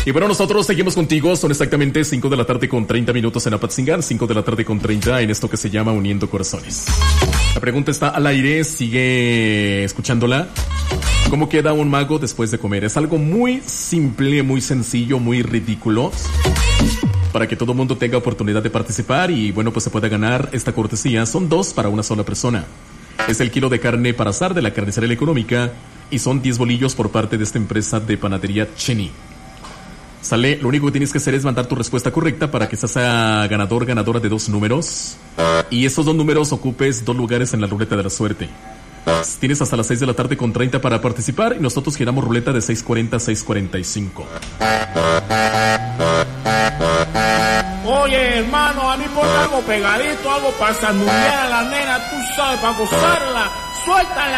Y bueno, nosotros seguimos contigo. Son exactamente 5 de la tarde con 30 minutos en Apatzingán, 5 de la tarde con 30 en esto que se llama Uniendo Corazones. La pregunta está al aire, sigue escuchándola. ¿Cómo queda un mago después de comer? Es algo muy simple, muy sencillo, muy ridículo, para que todo el mundo tenga oportunidad de participar y bueno, pues se pueda ganar esta cortesía. Son 2 para una sola persona. Es el kilo de carne para asar de la carnicería La Económica y son 10 bolillos por parte de esta empresa de panadería Cheni. Sale, lo único que tienes que hacer es mandar tu respuesta correcta para que seas ganador, ganadora de 2 números. Y esos 2 números ocupes 2 lugares en la ruleta de la suerte. Tienes hasta las 6 de la tarde con 30 para participar y nosotros giramos ruleta de 6:40 a 6:45. Oye, hermano, a mí por algo pegadito, algo para sanudear a la nena, tú sabes, para gozarla. Suéltala.